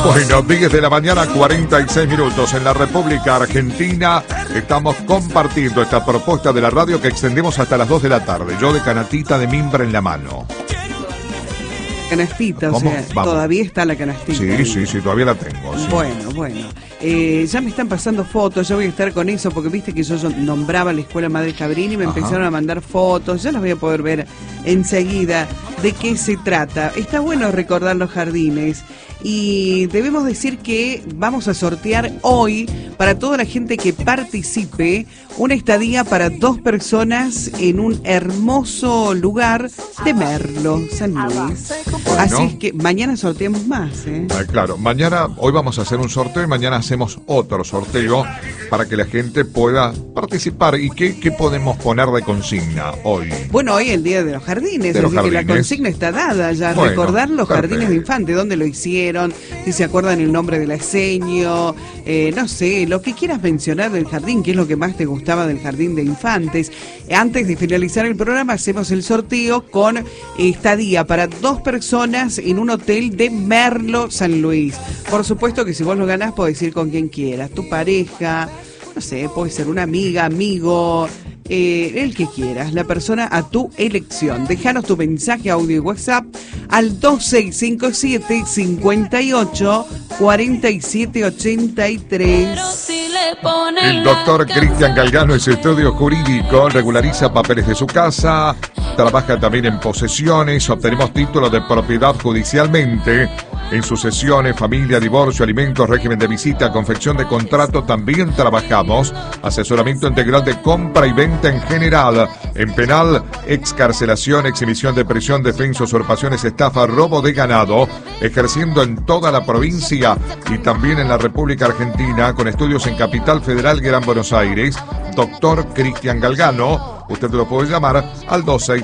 Bueno, 10 de la mañana, 46 minutos en la República Argentina. Estamos compartiendo esta propuesta de la radio que extendemos hasta las 2 de la tarde. Yo de canastita de mimbre en la mano. Canastita, o sea, todavía está la canastita. Sí, todavía la tengo. Sí. Bueno. Ya me están pasando fotos, yo voy a estar con eso, porque viste que yo nombraba la Escuela Madre Cabrini y me empezaron a mandar fotos, ya las voy a poder ver enseguida de qué se trata. Está bueno recordar los jardines. Y debemos decir que vamos a sortear hoy, para toda la gente que participe, una estadía para 2 personas en un hermoso lugar de Merlo, San Luis. Bueno. Así es que mañana sorteamos más, ¿eh? Claro, hoy vamos a hacer un sorteo y mañana hacemos otro sorteo para que la gente pueda participar. ¿Y qué podemos poner de consigna hoy? Bueno, hoy es el Día de los Jardines, así que la consigna está dada ya. Bueno, recordar los jardines de infantes, dónde lo hicieron, si se acuerdan el nombre del aseño, no sé, lo que quieras mencionar del jardín, qué es lo que más te gustaba del jardín de infantes. Antes de finalizar el programa hacemos el sorteo con estadía para 2 personas en un hotel de Merlo, San Luis. Por supuesto que si vos lo ganás podés ir con quien quieras, tu pareja, no sé, puede ser una amiga, amigo, el que quieras, la persona a tu elección. Déjanos tu mensaje, audio y WhatsApp al 2657 58 47 83. El doctor Cristian Galgano, en su estudio jurídico, regulariza papeles de su casa, trabaja también en posesiones, obtenemos títulos de propiedad judicialmente. En sucesiones, familia, divorcio, alimentos, régimen de visita, confección de contrato, también trabajamos. Asesoramiento integral de compra y venta en general. En penal, excarcelación, exhibición de prisión, defensa, usurpaciones, estafa, robo de ganado. Ejerciendo en toda la provincia y también en la República Argentina, con estudios en Capital Federal, Gran Buenos Aires. Doctor Cristian Galgano. Usted lo puede llamar al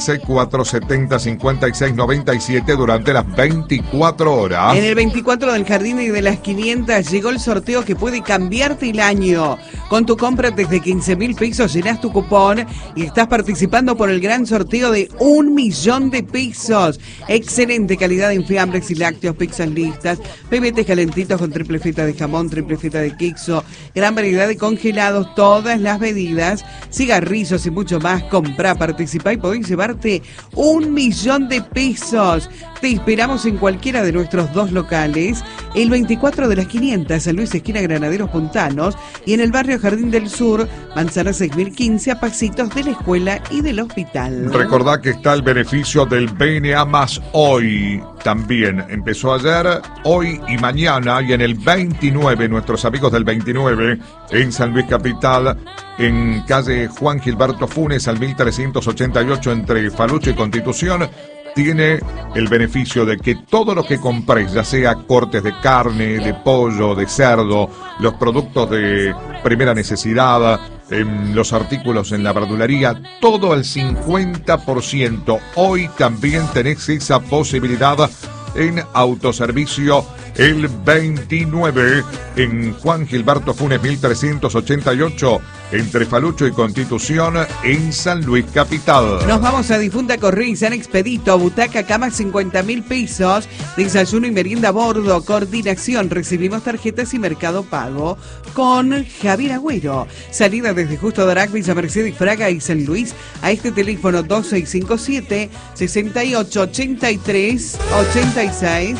2664-70-5697 durante las 24 horas. En el 24 del Jardín y de las 500 llegó el sorteo que puede cambiarte el año. Con tu compra desde 15.000 pesos llenás tu cupón y estás participando por el gran sorteo de 1 millón de pesos. Excelente calidad de fiambres y lácteos, pizzas listas, pebetes calentitos con triple feta de jamón, triple feta de queso, gran variedad de congelados, todas las bebidas, cigarrillos y mucho más. Comprá, participá y podés llevarte 1 millón de pesos. Te esperamos en cualquiera de nuestros 2 locales, el 24 de las 500, San Luis, esquina Granaderos Puntanos, y en el barrio Jardín del Sur, Manzana 6015, a pasitos de la escuela y del hospital. Recordá que está el beneficio del BNA más hoy. También empezó ayer, hoy y mañana, y en el 29, nuestros amigos del 29, en San Luis Capital, en calle Juan Gilberto Funes, al 1388, entre Falucho y Constitución, tiene el beneficio de que todo lo que compres, ya sea cortes de carne, de pollo, de cerdo, los productos de primera necesidad, los artículos en la verdulería, todo al 50%. Hoy también tenés esa posibilidad en autoservicio el 29 en Juan Gilberto Funes 1388 entre Falucho y Constitución en San Luis Capital. Nos vamos a Difunta Correa y San Expedito, butaca, cama, 50.000 pesos, desayuno y merienda a bordo, coordinación, recibimos tarjetas y mercado pago con Javier Agüero. Salida desde Justo Darac, Villa Mercedes, Fraga y San Luis a este teléfono 2657 68 83 86.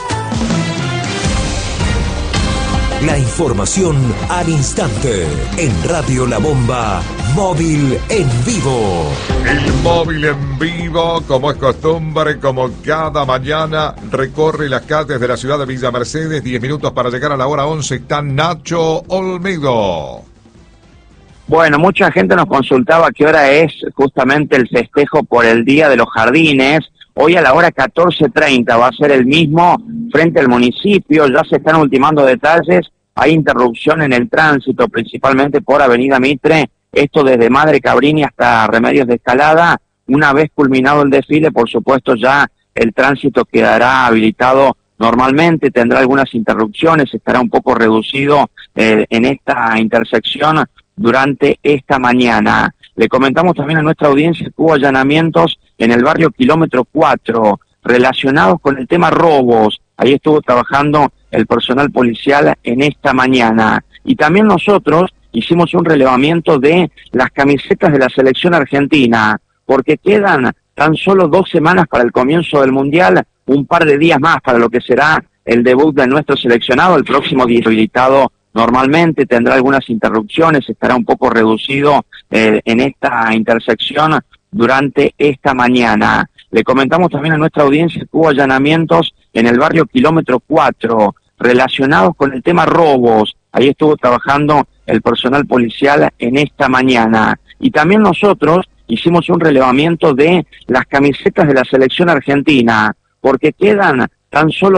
La información al instante en Radio La Bomba, móvil en vivo. El móvil en vivo, como es costumbre, como cada mañana, recorre las calles de la ciudad de Villa Mercedes. 10 minutos para llegar a la hora 11. Está Nacho Olmedo. Bueno, mucha gente nos consultaba qué hora es justamente el festejo por el Día de los Jardines. Hoy a la hora 14:30 va a ser el mismo frente al municipio. Ya se están ultimando detalles. Hay interrupción en el tránsito, principalmente por Avenida Mitre. Esto desde Madre Cabrini hasta Remedios de Escalada. Una vez culminado el desfile, por supuesto, ya el tránsito quedará habilitado normalmente. Tendrá algunas interrupciones, estará un poco reducido en esta intersección durante esta mañana. Le comentamos también a nuestra audiencia que hubo allanamientos en el barrio Kilómetro 4 relacionados con el tema robos. Ahí estuvo trabajando el personal policial en esta mañana. Y también nosotros hicimos un relevamiento de las camisetas de la selección argentina, porque quedan tan solo 2 semanas para el comienzo del Mundial, un par de días más para lo que será el debut de nuestro seleccionado. El próximo día habilitado normalmente tendrá algunas interrupciones, estará un poco reducido en esta intersección durante esta mañana. Le comentamos también a nuestra audiencia que hubo allanamientos en el barrio Kilómetro 4 relacionados con el tema robos. Ahí estuvo trabajando el personal policial en esta mañana. Y también nosotros hicimos un relevamiento de las camisetas de la selección argentina, porque quedan tan solo